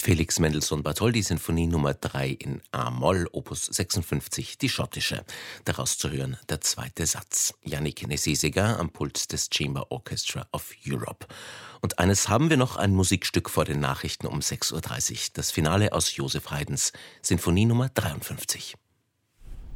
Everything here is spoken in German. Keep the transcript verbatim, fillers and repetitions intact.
Felix Mendelssohn Bartholdy, Sinfonie Nummer drei in A-Moll, Opus sechsundfünfzig, die schottische. Daraus zu hören der zweite Satz. Yannick Nézet-Séguin am Pult des Chamber Orchestra of Europe. Und eines haben wir noch, ein Musikstück vor den Nachrichten um sechs Uhr dreißig. Das Finale aus Joseph Haydns Sinfonie Nummer dreiundfünfzig.